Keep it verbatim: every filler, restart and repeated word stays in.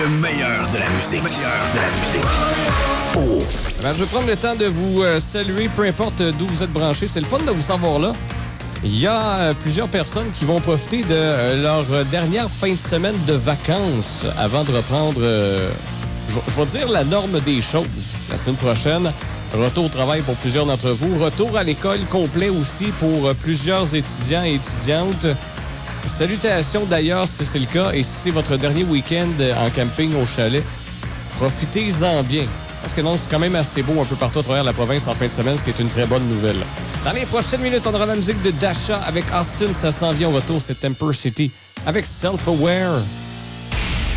Le meilleur de la musique. Le meilleur de la musique. Oh! Alors, je vais prendre le temps de vous euh, saluer, peu importe d'où vous êtes branchés. C'est le fun de vous savoir là. Il y a euh, plusieurs personnes qui vont profiter de euh, leur dernière fin de semaine de vacances avant de reprendre, euh, je, je vais dire, la norme des choses. La semaine prochaine, retour au travail pour plusieurs d'entre vous. Retour à l'école complet aussi pour euh, plusieurs étudiants et étudiantes. Salutations d'ailleurs si c'est le cas et si c'est votre dernier week-end en camping au chalet. Profitez-en bien. Parce que non, c'est quand même assez beau un peu partout à travers la province en fin de semaine, ce qui est une très bonne nouvelle. Dans les prochaines minutes, on aura la musique de Dasha avec Austin. Ça s'en vient au retour, c'est Temper City avec Self-Aware.